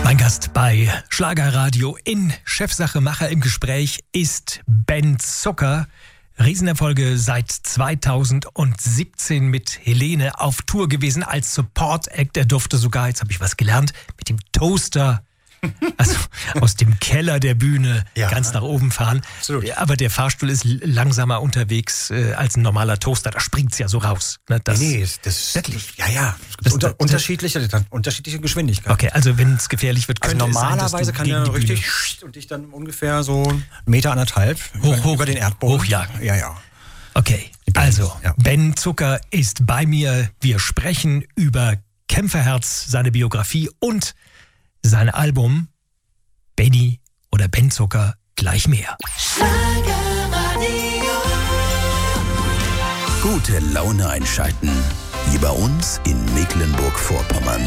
Mein Gast bei Schlagerradio in Chefsache Macher im Gespräch ist Ben Zucker. Riesenerfolge seit 2017 mit Helene auf Tour gewesen als Support-Act. Er durfte sogar, jetzt habe ich was gelernt, mit dem Toaster, also aus dem Keller der Bühne ganz nach oben fahren. Absolut. Aber der Fahrstuhl ist langsamer unterwegs als ein normaler Toaster. Da springt es ja so raus. Ne? Das wirklich? Ja. Es gibt unterschiedliche Geschwindigkeiten. Okay, also wenn es gefährlich wird, könnte also normalerweise es sein, dass du kann gegen er die richtig Bühne und dich dann ungefähr so 1,5 Meter hoch über den Erdboden. hochjagen. Ja. Okay, also Ben Zucker ist bei mir. Wir sprechen über Kämpferherz, seine Biografie und sein Album Benny oder Ben Zucker, gleich mehr. Gute Laune einschalten. Wie bei uns in Mecklenburg-Vorpommern.